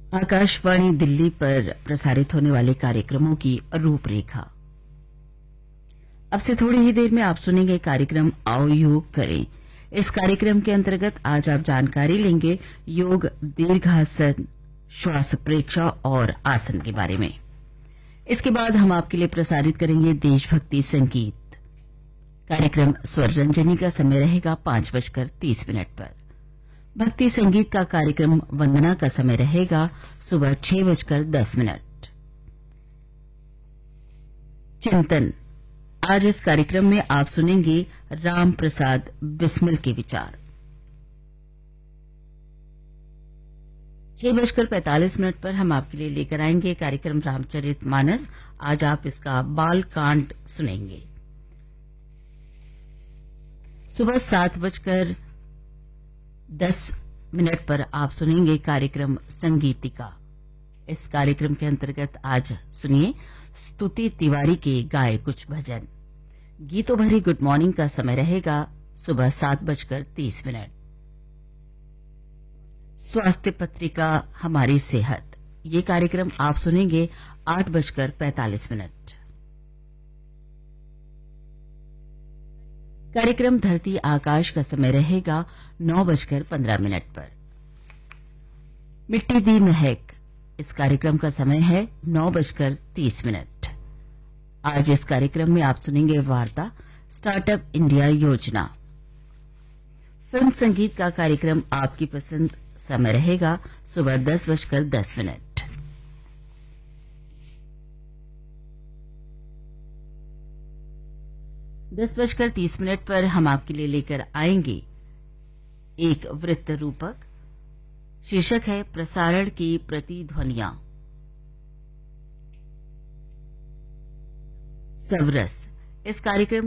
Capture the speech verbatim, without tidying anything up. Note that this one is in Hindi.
आकाशवाणी दिल्ली पर प्रसारित होने वाले कार्यक्रमों की रूपरेखा। अब से थोड़ी ही देर में आप सुनेंगे कार्यक्रम आओ योग करें। इस कार्यक्रम के अंतर्गत आज आप जानकारी लेंगे योग, दीर्घासन, श्वास प्रेक्षा और आसन के बारे में। इसके बाद हम आपके लिए प्रसारित करेंगे देशभक्ति संगीत। कार्यक्रम स्वर रंजनी का समय रहेगा पांच बजकर तीस मिनट पर। भक्ति संगीत का कार्यक्रम वंदना का समय रहेगा सुबह छह बजकर दस मिनट। चिंतन, आज इस कार्यक्रम में आप सुनेंगे राम प्रसाद बिस्मिल के विचार। छह बजकर पैंतालीस मिनट पर हम आपके लिए लेकर आएंगे कार्यक्रम रामचरित मानस। आज आप इसका बाल कांड सुनेंगे। सुबह सात बजकर दस मिनट पर आप सुनेंगे कार्यक्रम संगीतिका। इस कार्यक्रम के अंतर्गत आज सुनिए स्तुति तिवारी के गाए कुछ भजन। गीतों भरी गुड मॉर्निंग का समय रहेगा सुबह सात बजकर तीस मिनट। स्वास्थ्य पत्रिका हमारी सेहत, ये कार्यक्रम आप सुनेंगे आठ बजकर पैंतालीस मिनट। कार्यक्रम धरती आकाश का समय रहेगा नौ बजकर पंद्रह मिनट पर। मिट्टी दी महक, इस कार्यक्रम का समय है नौ बजकर तीस मिनट। आज इस कार्यक्रम में आप सुनेंगे वार्ता स्टार्टअप इंडिया योजना। फिल्म संगीत का कार्यक्रम आपकी पसंद, समय रहेगा सुबह दस बजकर दस मिनट। दस बजकर तीस मिनट पर हम आपके लिए लेकर आएंगे एक वृत्त रूपक। शीर्षक है प्रसारण की प्रतिध्वनियां। सबरस, इस कार्यक्रम